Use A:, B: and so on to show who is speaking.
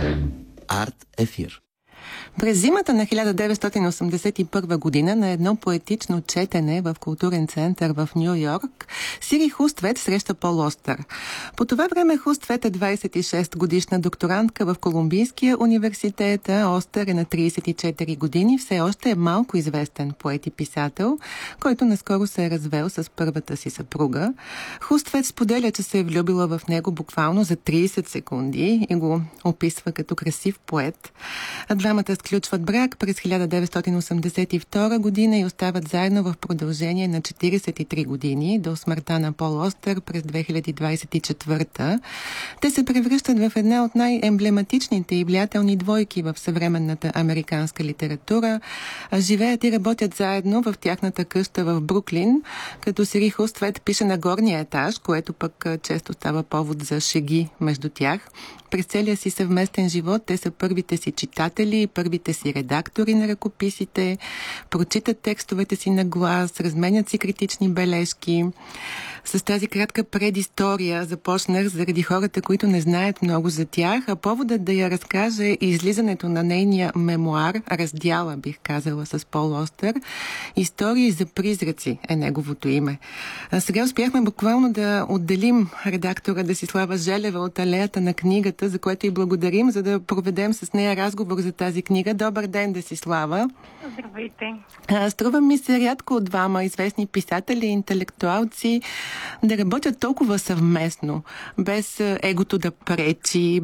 A: Арт ефир.
B: През зимата на 1981 година на едно поетично четене в културен център в Ню Йорк, Сири Хуствет среща Пол Остър. По това време Хуствет е 26 годишна докторантка в Колумбийския университет, а Остър е на 34 години, все още е малко известен поет и писател, който наскоро се е развел с първата си съпруга. Хуствет споделя, че се е влюбила в него буквално за 30 секунди и го описва като красив поет. Двамата сключват брак през 1982 година и остават заедно в продължение на 43 години до смъртта на Пол Остър през 2024. Те се превръщат в една от най-емблематичните и влиятелни двойки в съвременната американска литература. Живеят и работят заедно в тяхната къща в Бруклин, като Сири Хуствет пише на горния етаж, което пък често става повод за шеги между тях. През целия си съвместен живот те са първите си читатели, първите си редактори на ръкописите, прочитат текстовете си на глас, разменят си критични бележки. С тази кратка предистория започнах заради хората, които не знаят много за тях, а поводът да я разкажа е излизането на нейния мемуар, раздяла, бих казала, с Пол Остър. Истории за призраци е неговото име. Сега успяхме буквално да отделим редактора Десислава Желева от алеята на книгата, за което и благодарим, за да проведем с нея разговор за тази книга. Добър ден, Десислава!
C: Здравейте!
B: Струва ми се рядко от двама известни писатели и интелектуалци да работят толкова съвместно, без егото да пречи,